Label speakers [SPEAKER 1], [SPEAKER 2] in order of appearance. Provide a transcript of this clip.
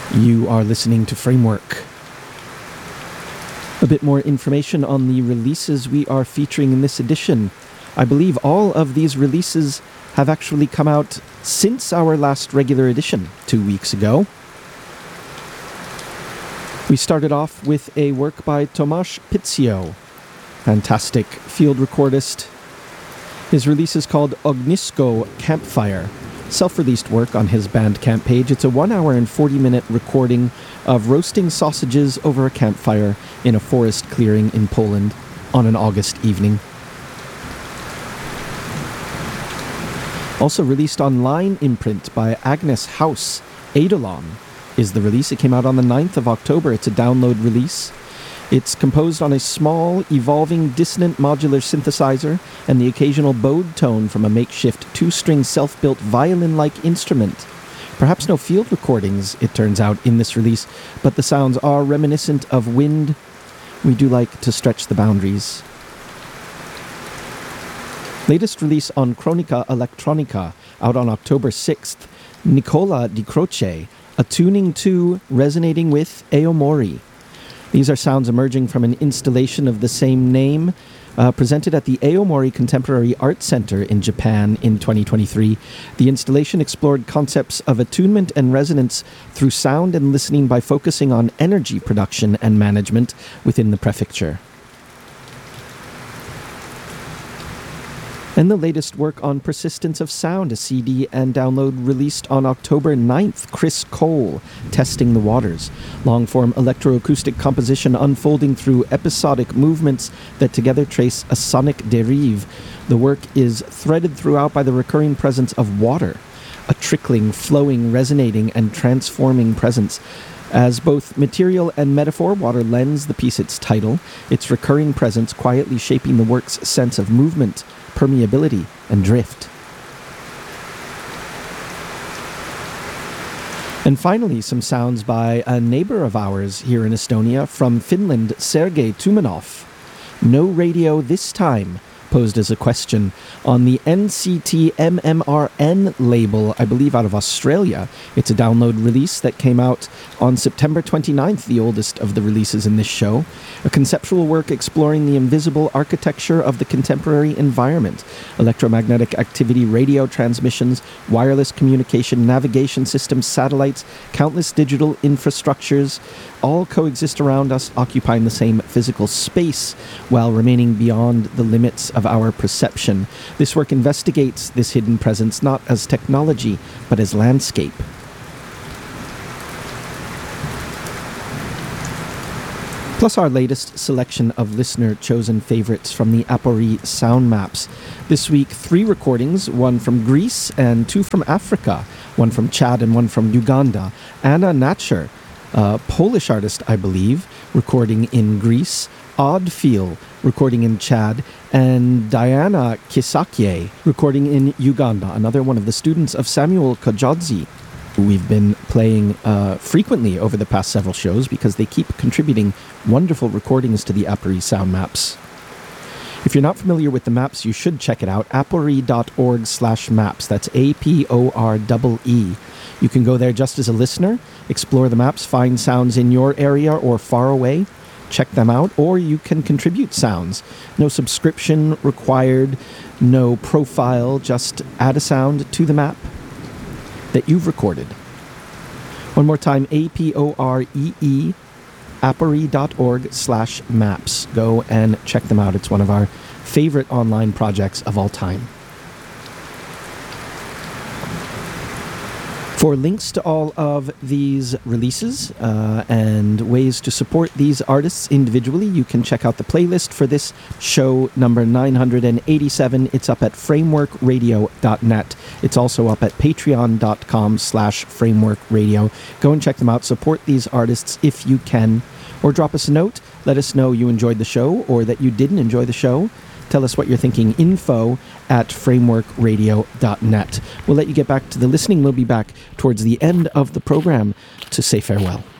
[SPEAKER 1] You are listening to Framework. A bit more information on the releases we are featuring in this edition. I believe all of these releases have actually come out since our last regular edition, 2 weeks ago. We started off with a work by Tomasz Pizio, fantastic field recordist. His release is called Ognisko Campfire, self-released work on his Bandcamp page. It's a 1 hour and 40-minute recording of roasting sausages over a campfire in a forest clearing in Poland on an August evening. Also released on Line Imprint by Agnes House, Eidolon is the release. It came out on the 9th of October. It's a download release. It's composed on a small, evolving, dissonant modular synthesizer and the occasional bowed tone from a makeshift two-string self-built violin-like instrument. Perhaps no field recordings, it turns out, in this release, but the sounds are reminiscent of wind. We do like to stretch the boundaries. Latest release on Chronica Electronica, out on October 6th, Nicola Di Croce, attuning to, resonating with Aomori. These are sounds emerging from an installation of the same name, presented at the Aomori Contemporary Art Center in Japan in 2023. The installation explored concepts of attunement and resonance through sound and listening by focusing on energy production and management within the prefecture. And the latest work on Persistence of Sound, a CD and download released on October 9th, Chris Cole, Testing the Waters. Long-form electroacoustic composition unfolding through episodic movements that together trace a sonic derive. The work is threaded throughout by the recurring presence of water, a trickling, flowing, resonating, and transforming presence. As both material and metaphor, water lends the piece its title, its recurring presence quietly shaping the work's sense of movement, permeability, and drift. And finally, some sounds by a neighbor of ours here in Estonia, from Finland, Sergei Tumanov. No radio this time, posed as a question on the NCT MMRN label, I believe out of Australia. It's a download release that came out on September 29th, the oldest of the releases in this show. A conceptual work exploring the invisible architecture of the contemporary environment. Electromagnetic activity, radio transmissions, wireless communication, navigation systems, satellites, countless digital infrastructures, all coexist around us, occupying the same physical space while remaining beyond the limits of our perception. This work investigates this hidden presence not as technology, but as landscape. Plus our latest selection of listener-chosen favorites from the Apori sound maps. This week, 3 recordings, 1 from Greece and 2 from Africa, 1 from Chad and 1 from Uganda. Anna Natcher, a Polish artist, I believe, recording in Greece. Odd Feel, recording in Chad, and Diana Kisakye, recording in Uganda, another one of the students of Samuel Kajadzi, who we've been playing frequently over the past several shows because they keep contributing wonderful recordings to the Apori sound maps. If you're not familiar with the maps, you should check it out, apori.org/maps. That's APOREE. You can go there just as a listener, explore the maps, find sounds in your area or far away, check them out, or you can contribute sounds. No subscription required, no profile, just add a sound to the map that you've recorded. One more time, APOREE, apori.org/maps. Go and check them out. It's one of our favorite online projects of all time. For links to all of these releases and ways to support these artists individually, you can check out the playlist for this show number 987. It's up at frameworkradio.net. It's also up at patreon.com/frameworkradio. Go and check them out. Support these artists if you can. Or drop us a note. Let us know you enjoyed the show or that you didn't enjoy the show. Tell us what you're thinking. info@frameworkradio.net. We'll let you get back to the listening. We'll be back towards the end of the program to say farewell.